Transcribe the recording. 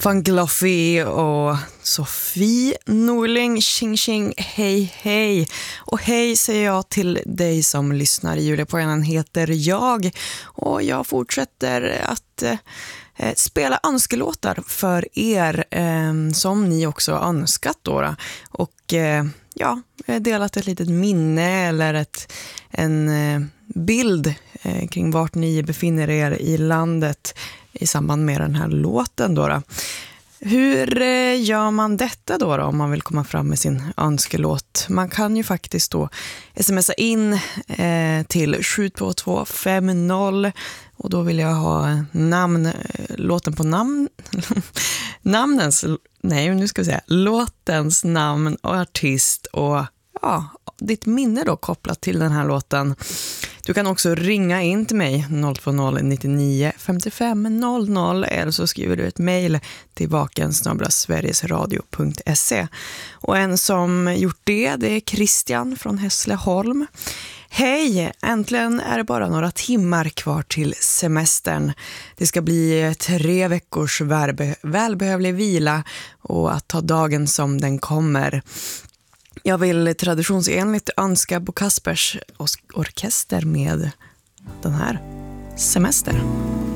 Funkloffy och Sofie Norling, tjing tjing, hej hej. Och hej säger jag till dig som lyssnar. Julia Pojanen heter jag och jag fortsätter att spela önskelåtar för er som ni också önskat då. Och ja, delat ett litet minne eller en bild kring vart ni befinner er i landet i samband med den här låten då. Hur gör man detta då om man vill komma fram med sin önskelåt? Man kan ju faktiskt då smsa in till 72250 och då vill jag ha låten på låtens namn och artist och ja, ditt minne då kopplat till den här låten. Du kan också ringa in till mig 020 99 55 00 eller så skriver du ett mejl till vaken@sverigesradio.se. Och en som gjort det är Christian från Hässleholm. Hej, äntligen är det bara några timmar kvar till semestern. Det ska bli 3 veckors välbehövlig vila och att ta dagen som den kommer. Jag vill traditionsenligt önska Bo Kaspers orkester med den här semestern.